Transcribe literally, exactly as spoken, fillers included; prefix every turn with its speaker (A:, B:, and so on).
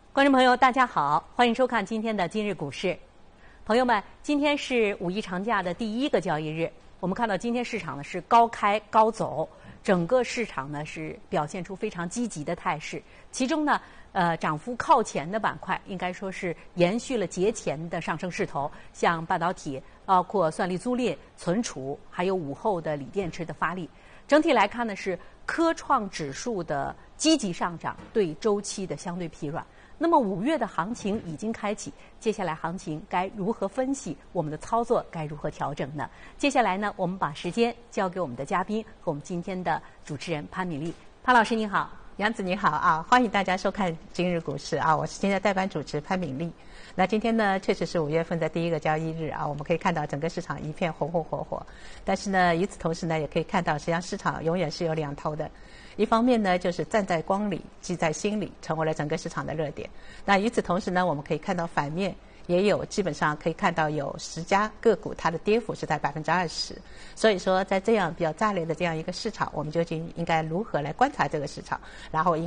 A: 观众朋友，大家好，欢迎收看今天的今日股市。朋友们，今天是五一长假的第一个交易日，我们看到今天市场呢是高开高走，整个市场呢是表现出非常积极的态势。其中呢，呃，涨幅靠前的板块应该说是延续了节前的上升势头，像半导体、包括算力租赁、存储，还有午后的锂电池的发力。整体来看呢，是科创指数的积极上涨对周期的相对疲软。那么五月的行情已经开启，接下来行情该如何分析？我们的操作该如何调整呢？接下来呢，我们把时间交给我们的嘉宾和我们今天的主持人潘敏丽。潘老师您好。
B: 杨子你好啊，欢迎大家收看今日股市啊，我是今天的代班主持潘敏丽。那今天呢，确实是五月份的第一个交易日啊，我们可以看到整个市场一片红红火火。但是呢，与此同时呢，也可以看到，实际上市场永远是有两头的。一方面呢，就是站在光里，记在心里，成为了整个市场的热点。那与此同时呢，我们可以看到反面。也有基本上可以看到有十家个股它的跌幅是在百分之二十，所以说在这样比较炸裂的这样一个市场，我们究竟应该如何来观察这个市场，然后应